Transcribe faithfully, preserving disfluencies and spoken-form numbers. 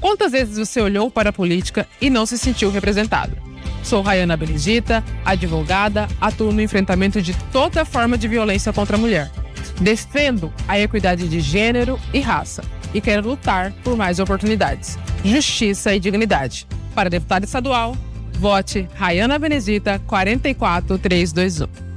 Quantas vezes você olhou para a política e não se sentiu representado? Sou Rayana Benedita, advogada, atuo no enfrentamento de toda forma de violência contra a mulher. Defendo a equidade de gênero e raça e quero lutar por mais oportunidades, justiça e dignidade. Para deputada estadual, vote Rayana Benedita quatro quatro três dois um.